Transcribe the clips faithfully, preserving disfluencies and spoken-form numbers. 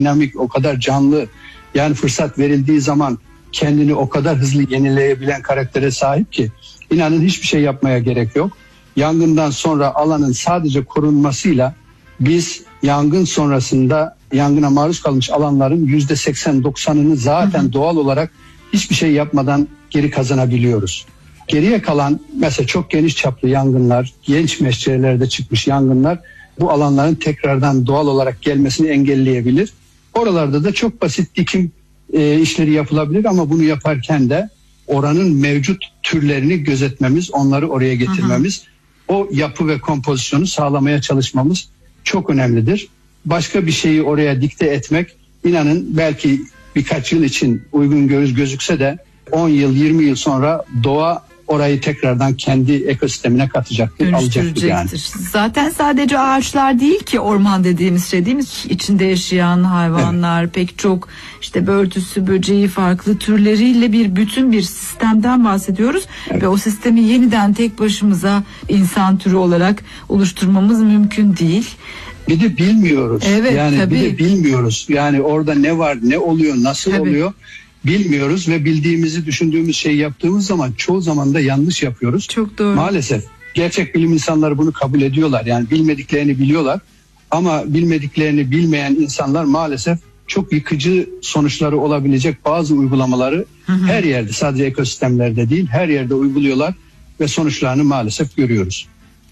dinamik, o kadar canlı, yani fırsat verildiği zaman kendini o kadar hızlı yenileyebilen karaktere sahip ki inanın hiçbir şey yapmaya gerek yok. Yangından sonra alanın sadece korunmasıyla biz yangın sonrasında yangına maruz kalmış alanların yüzde seksen doksanını zaten hı hı. doğal olarak hiçbir şey yapmadan geri kazanabiliyoruz. Geriye kalan mesela çok geniş çaplı yangınlar, genç meşrelerde çıkmış yangınlar bu alanların tekrardan doğal olarak gelmesini engelleyebilir. Oralarda da çok basit dikim e, işleri yapılabilir ama bunu yaparken de oranın mevcut türlerini gözetmemiz, onları oraya getirmemiz, hı hı. o yapı ve kompozisyonu sağlamaya çalışmamız çok önemlidir. Başka bir şeyi oraya dikte etmek inanın belki birkaç yıl için uygun göz gözükse de on yıl yirmi yıl sonra doğa orayı tekrardan kendi ekosistemine katacaktır, alacaktır yani. Zaten sadece ağaçlar değil ki orman dediğimiz şey, değil mi? İçinde yaşayan hayvanlar, evet. pek çok işte börtüsü, böceği, farklı türleriyle bir bütün bir sistemden bahsediyoruz. Evet. Ve o sistemi yeniden tek başımıza insan türü olarak oluşturmamız mümkün değil. Bir de bilmiyoruz. Evet, yani tabii. bir de bilmiyoruz. Yani orada ne var, ne oluyor, nasıl tabii. oluyor? Bilmiyoruz ve bildiğimizi düşündüğümüz şeyi yaptığımız zaman çoğu zaman da yanlış yapıyoruz. Çok doğru. Maalesef gerçek bilim insanları bunu kabul ediyorlar. Yani bilmediklerini biliyorlar ama bilmediklerini bilmeyen insanlar maalesef çok yıkıcı sonuçları olabilecek bazı uygulamaları hı hı. her yerde, sadece ekosistemlerde değil, her yerde uyguluyorlar ve sonuçlarını maalesef görüyoruz.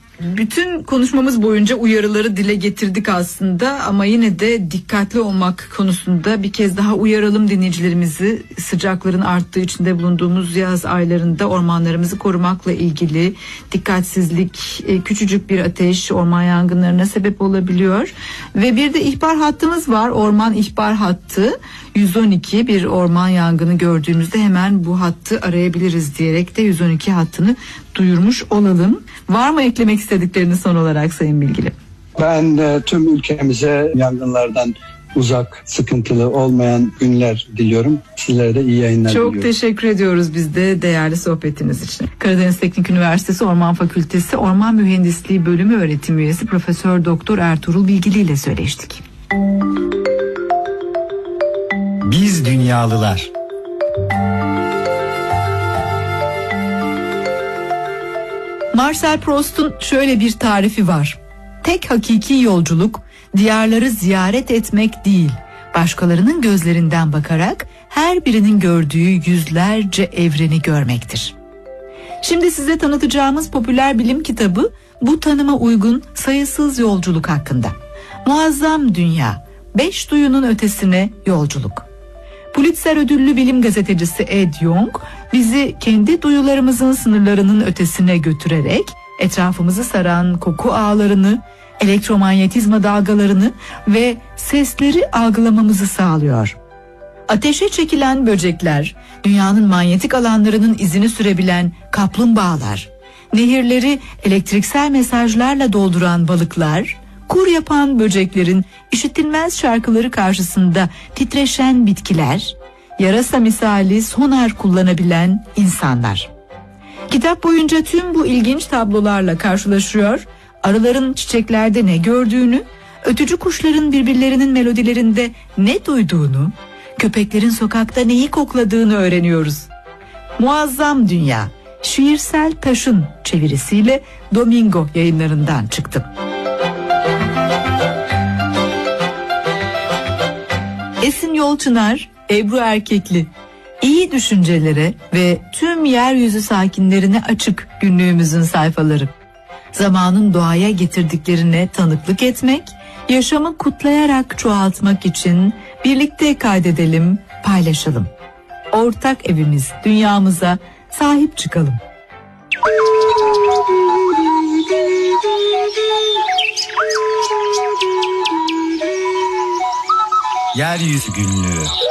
Bütün konuşmamız boyunca uyarıları dile getirdik aslında ama yine de dikkatli olmak konusunda bir kez daha uyaralım dinleyicilerimizi. Sıcakların arttığı içinde bulunduğumuz yaz aylarında ormanlarımızı korumakla ilgili dikkatsizlik, küçücük bir ateş orman yangınlarına sebep olabiliyor. Ve bir de ihbar hattımız var, orman ihbar hattı yüz on iki, bir orman yangını gördüğümüzde hemen bu hattı arayabiliriz diyerek de yüz on iki hattını duyurmuş olalım. Var mı eklemek istediklerini son olarak Sayın Bilgili? Ben e, tüm ülkemize yangınlardan uzak, sıkıntılı olmayan günler diliyorum. Sizlere de iyi yayınlar Çok diliyorum. Çok teşekkür ediyoruz biz de değerli sohbetiniz için. Karadeniz Teknik Üniversitesi Orman Fakültesi Orman Mühendisliği Bölümü öğretim üyesi Profesör Doktor Ertuğrul Bilgili ile söyleştik. Biz Dünyalılar. Marcel Proust'un şöyle bir tarifi var. Tek hakiki yolculuk diyarları ziyaret etmek değil, başkalarının gözlerinden bakarak her birinin gördüğü yüzlerce evreni görmektir. Şimdi size tanıtacağımız popüler bilim kitabı bu tanıma uygun sayısız yolculuk hakkında. Muazzam Dünya, beş duyunun ötesine yolculuk. Pulitzer ödüllü bilim gazetecisi Ed Yong bizi kendi duyularımızın sınırlarının ötesine götürerek etrafımızı saran koku ağlarını, elektromanyetizma dalgalarını ve sesleri algılamamızı sağlıyor. Ateşe çekilen böcekler, dünyanın manyetik alanlarının izini sürebilen kaplumbağalar, nehirleri elektriksel mesajlarla dolduran balıklar, kur yapan böceklerin işitilmez şarkıları karşısında titreşen bitkiler, yarasa misali sonar kullanabilen insanlar. Kitap boyunca tüm bu ilginç tablolarla karşılaşıyor, arıların çiçeklerde ne gördüğünü, ötücü kuşların birbirlerinin melodilerinde ne duyduğunu, köpeklerin sokakta neyi kokladığını öğreniyoruz. Muazzam Dünya, Şiirsel Taş'ın çevirisiyle Domingo yayınlarından çıktı. Esin Yolçınar, Ebru Erkekli, iyi düşüncelere ve tüm yeryüzü sakinlerine açık günlüğümüzün sayfaları. Zamanın doğaya getirdiklerine tanıklık etmek, yaşamı kutlayarak çoğaltmak için birlikte kaydedelim, paylaşalım. Ortak evimiz, dünyamıza sahip çıkalım. Yeryüzü Günlüğü.